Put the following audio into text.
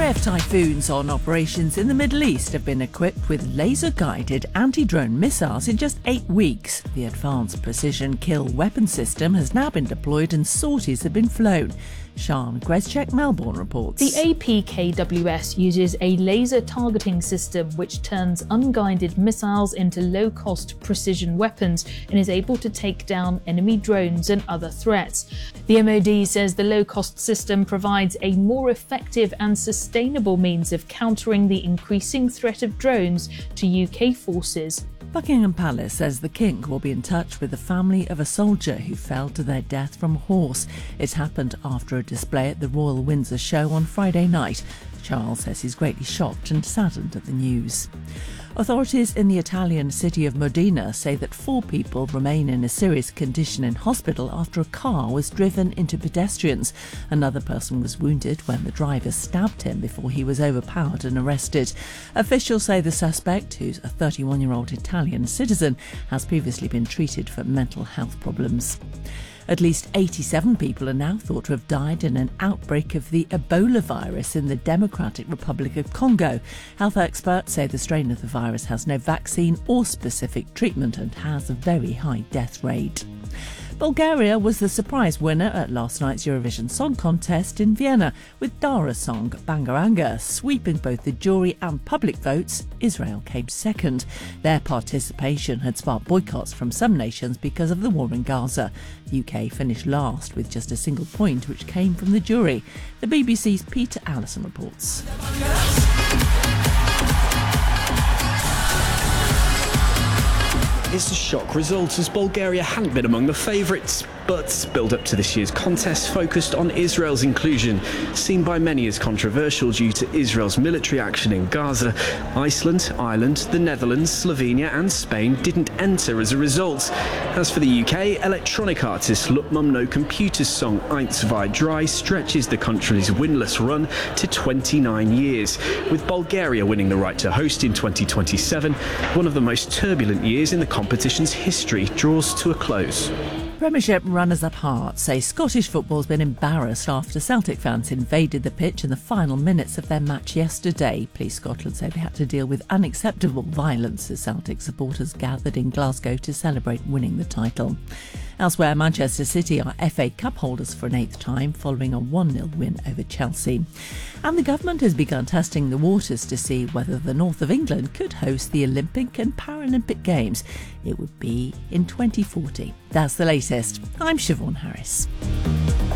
IF Typhoons on operations in the Middle East have been equipped with laser-guided anti-drone missiles in just 8 weeks. The Advanced Precision Kill Weapon System has now been deployed and sorties have been flown. Sian Grezchek, Melbourne reports. The APKWS uses a laser targeting system which turns unguided missiles into low-cost precision weapons and is able to take down enemy drones and other threats. The MOD says the low-cost system provides a more effective and sustainable means of countering the increasing threat of drones to UK forces. Buckingham Palace says the King will be in touch with the family of a soldier who fell to their death from a horse. It happened after a display at the Royal Windsor Show on Friday night. Charles says he's greatly shocked and saddened at the news. Authorities in the Italian city of Modena say that 4 people remain in a serious condition in hospital after a car was driven into pedestrians. Another person was wounded when the driver stabbed him before he was overpowered and arrested. Officials say the suspect, who's a 31-year-old Italian citizen, has previously been treated for mental health problems. At least 87 people are now thought to have died in an outbreak of the Ebola virus in the Democratic Republic of Congo. Health experts say the strain of the virus has no vaccine or specific treatment and has a very high death rate. Bulgaria was the surprise winner at last night's Eurovision Song Contest in Vienna, with Dara's song Bangaranga sweeping both the jury and public votes. Israel came second. Their participation had sparked boycotts from some nations because of the war in Gaza. The UK finished last with just a single point, which came from the jury. The BBC's Peter Allison reports. It's a shock result as Bulgaria hadn't been among the favourites, but build-up to this year's contest focused on Israel's inclusion, seen by many as controversial due to Israel's military action in Gaza. Iceland, Ireland, the Netherlands, Slovenia and Spain didn't enter as a result. As for the UK, electronic artist Look Mum No Computer's song Eins Zwei Drei stretches the country's winless run to 29 years, with Bulgaria winning the right to host in 2027. One of the most turbulent years in the competition's history draws to a close. Premiership runners-up Hearts say Scottish football's been embarrassed after Celtic fans invaded the pitch in the final minutes of their match yesterday. Police Scotland say they had to deal with unacceptable violence as Celtic supporters gathered in Glasgow to celebrate winning the title. Elsewhere, Manchester City are FA Cup holders for an 8th time following a 1-0 win over Chelsea. And the government has begun testing the waters to see whether the north of England could host the Olympic and Paralympic Games. It would be in 2040. That's the latest. I'm Siobhan Harris.